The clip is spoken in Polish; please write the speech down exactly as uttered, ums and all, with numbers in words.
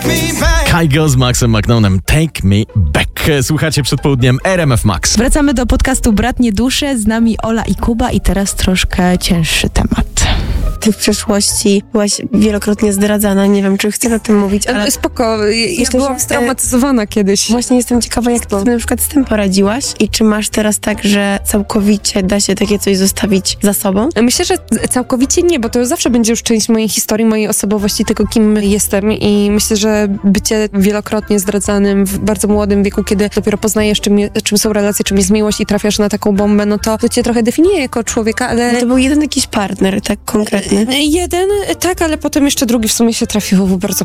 Kygo z Maxem Magnonem, Take Me Back. Słuchacie przed południem R M F Max. Wracamy do podcastu Bratnie Dusze, z nami Ola i Kuba i teraz troszkę cięższy temat. Ty w przeszłości byłaś wielokrotnie zdradzana, nie wiem, czy chcę o tym mówić, ale... Spoko, ja Myślę, byłam że, straumatyzowana kiedyś. Właśnie jestem ciekawa, jak ty na przykład z tym poradziłaś i czy masz teraz tak, że całkowicie da się takie coś zostawić za sobą? Myślę, że całkowicie nie, bo to zawsze będzie już część mojej historii, mojej osobowości, tego, kim jestem i myślę, że bycie wielokrotnie zdradzanym w bardzo młodym wieku, kiedy dopiero poznajesz, czym, czym są relacje, czym jest miłość i trafiasz na taką bombę, no to, to cię trochę definiuje jako człowieka, ale... No to był jeden jakiś partner, tak konkretny. Jeden, tak, ale potem jeszcze drugi w sumie się trafił bardzo